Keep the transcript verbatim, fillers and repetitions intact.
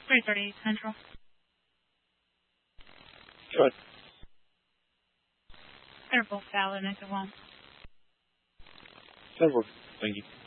three thirty-eight Central. Go ahead. They're both valid and I go on. Ten four. Thank you.